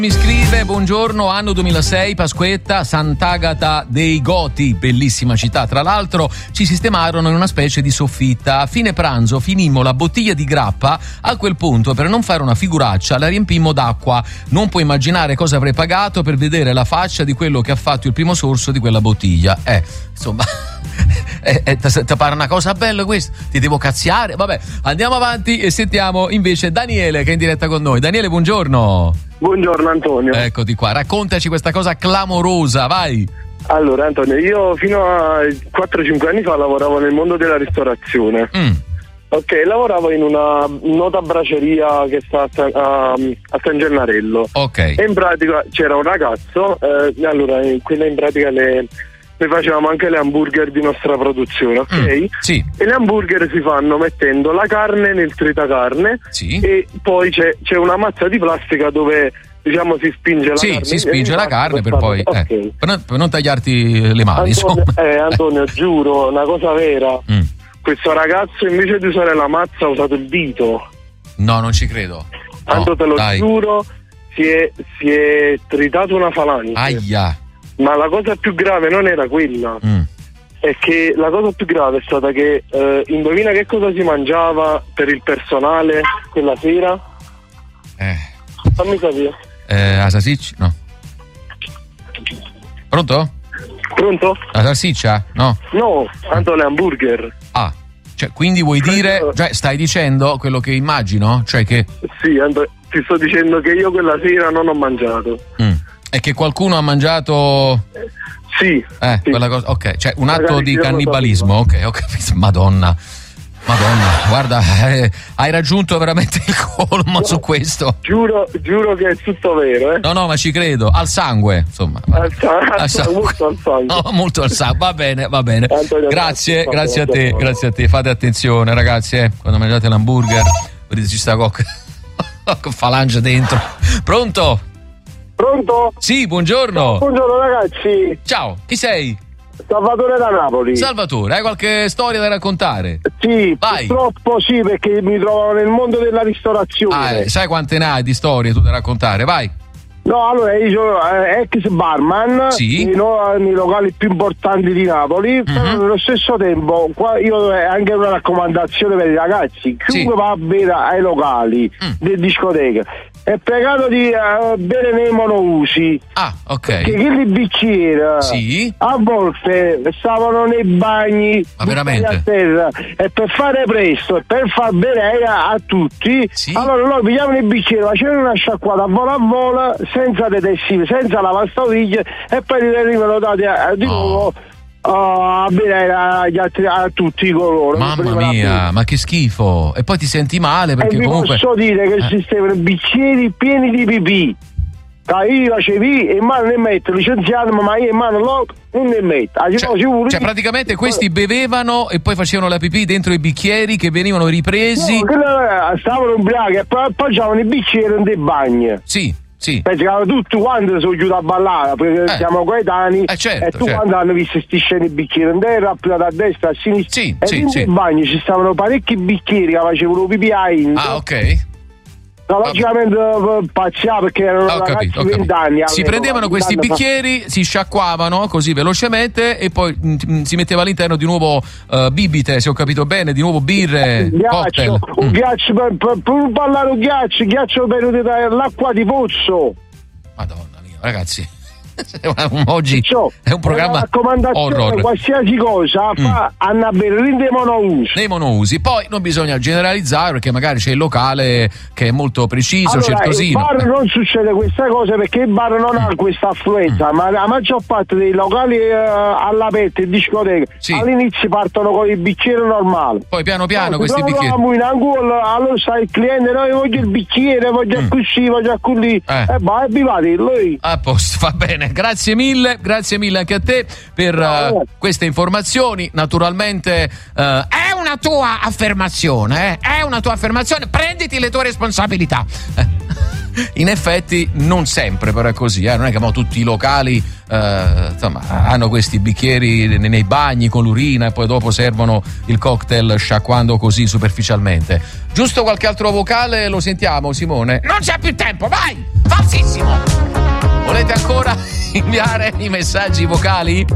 Mi scrive: buongiorno, anno 2006, Pasquetta, Sant'Agata dei Goti, bellissima città. Tra l'altro ci sistemarono in una specie di soffitta. A fine pranzo finimmo la bottiglia di grappa. A quel punto, per non fare una figuraccia, la riempimmo d'acqua. Non puoi immaginare cosa avrei pagato per vedere la faccia di quello che ha fatto il primo sorso di quella bottiglia. Insomma, ti pare una cosa bella questa? Ti devo cazziare? Vabbè, andiamo avanti e sentiamo invece Daniele che è in diretta con noi. Daniele, buongiorno. Buongiorno Antonio. Eccoti qua, raccontaci questa cosa clamorosa, vai. Allora Antonio, io fino a 4-5 anni fa lavoravo nel mondo della ristorazione. Ok, lavoravo in una nota braceria che sta a San Gennarello. Ok. E in pratica c'era un ragazzo, allora quella in pratica le facevamo anche le hamburger di nostra produzione, ok? Sì. E le hamburger si fanno mettendo la carne nel tritacarne, sì, e poi c'è una mazza di plastica dove, diciamo, si spinge la carne. Sì, si spinge la carne per poi okay, per non tagliarti le mani. Antonio, giuro, una cosa vera. Questo ragazzo invece di usare la mazza ha usato il dito. No, non ci credo. Tanto te lo giuro, si è tritato una falange. Aia. Ma la cosa più grave non era quella. È che la cosa più grave è stata che indovina che cosa si mangiava per il personale quella sera? Fammi sapere. La salsiccia? No. Pronto? Pronto? La salsiccia? No. No, tanto le hamburger. Ah, cioè quindi vuoi dire, cioè stai dicendo quello che immagino? Cioè che sì, ti sto dicendo che io quella sera non ho mangiato. E che qualcuno ha mangiato. Sì. Quella cosa. Ok, cioè un atto di cannibalismo. Ok, ho capito. Madonna, guarda, hai raggiunto veramente il colmo su questo. Giuro che è tutto vero, No, ma ci credo. Al sangue, insomma. Molto al sangue. No, molto al sangue. Va bene. Antonio, grazie a te. Fate attenzione, ragazzi, quando mangiate l'hamburger, vedete ci sta con falange dentro. Pronto? Sì, buongiorno. Buongiorno ragazzi. Ciao, chi sei? Salvatore da Napoli. Salvatore, hai qualche storia da raccontare? Sì, vai. Purtroppo sì, perché mi trovavo nel mondo della ristorazione. Sai quante ne hai di storie tu da raccontare? Vai. No, allora io sono ex barman nei locali più importanti di Napoli, però nello stesso tempo qua io ho anche una raccomandazione per i ragazzi: chiunque va a bere ai locali di discoteca è pregato di bere nei monousi. Ah, ok. Perché quelli bicchieri a volte stavano nei bagni, ma veramente a terra, e per fare presto e per far bere a tutti, allora loro pigliavano i bicchieri, facevano una sciacquata a vola senza detersivi, senza lavastoviglie, e poi li venivano dati di nuovo a bere a tutti coloro. Mamma mia, ma che schifo! E poi ti senti male perché comunque posso dire che esistevano bicchieri pieni di pipì. Io facevi e in mano ne metto, licenziato, ma io in mano non ne metto. Cioè praticamente questi bevevano e poi facevano la pipì dentro i bicchieri che venivano ripresi. No, stavano ubriachi e poi appoggiavano i bicchieri nei bagni. Sì. Pensavo tutti quanti sono giù a ballare perché siamo coetanei, certo, e tutti quanti hanno visto sti scene di bicchieri in terra, a destra, a sinistra, nei bagni ci stavano parecchi bicchieri che facevano pipì a India. Ah, ok. Logicamente pazziava perché erano ragazzi di 20 anni. Si prendevano questi bicchieri, si sciacquavano così velocemente e poi si metteva all'interno di nuovo bibite, se ho capito bene, di nuovo birre, cocktail. Un ghiaccio per ballare, un ghiaccio per l'acqua di pozzo. Madonna mia, ragazzi. Oggi è un programma horror. Qualsiasi cosa hanno a bere nei monousi. Poi non bisogna generalizzare perché magari c'è il locale che è molto preciso, allora, certosino. Il bar non succede questa cosa perché il bar non ha questa affluenza, ma la maggior parte dei locali all'aperto, in discoteca, all'inizio partono con i bicchieri normali. Poi piano questi bicchieri. Allora sai il cliente, no, io voglio il bicchiere, voglio così, voglio così. E vai, bivate lui. A posto, va bene. Grazie mille anche a te per queste informazioni. Naturalmente è una tua affermazione, prenditi le tue responsabilità. In effetti non sempre però è così, non è che tutti i locali hanno questi bicchieri nei bagni con l'urina e poi dopo servono il cocktail sciacquando così superficialmente. Giusto qualche altro vocale lo sentiamo, Simone? Non c'è più tempo, vai! Falsissimo! Volete ancora inviare i messaggi vocali?